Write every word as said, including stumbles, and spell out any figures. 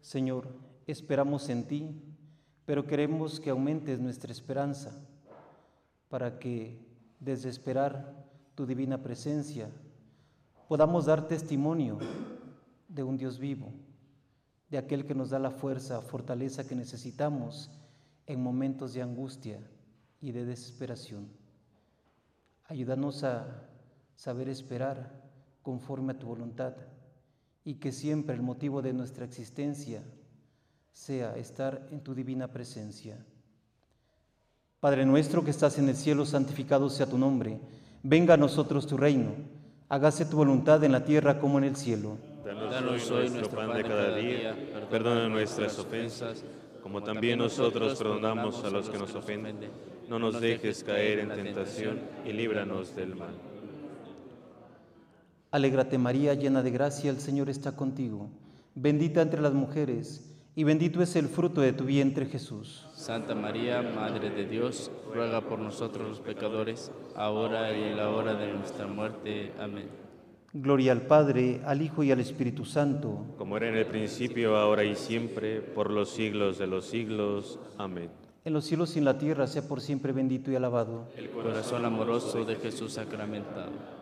Señor, esperamos en ti, pero queremos que aumentes nuestra esperanza para que, desde esperar tu divina presencia, podamos dar testimonio de un Dios vivo, de aquel que nos da la fuerza, fortaleza que necesitamos en momentos de angustia y de desesperación. Ayúdanos a saber esperar conforme a tu voluntad y que siempre el motivo de nuestra existencia sea estar en tu divina presencia. Padre nuestro que estás en el cielo, santificado sea tu nombre. Venga a nosotros tu reino. Hágase tu voluntad en la tierra como en el cielo. Danos hoy nuestro pan de cada día. Perdona nuestras ofensas, como también nosotros perdonamos a los que nos ofenden. No nos dejes caer en tentación y líbranos del mal. Alégrate María, llena de gracia, el Señor está contigo. Bendita entre las mujeres, y bendito es el fruto de tu vientre, Jesús. Santa María, Madre de Dios, ruega por nosotros los pecadores, ahora y en la hora de nuestra muerte. Amén. Gloria al Padre, al Hijo y al Espíritu Santo. Como era en el principio, ahora y siempre, por los siglos de los siglos. Amén. En los cielos y en la tierra sea por siempre bendito y alabado El corazón amoroso de Jesús sacramentado.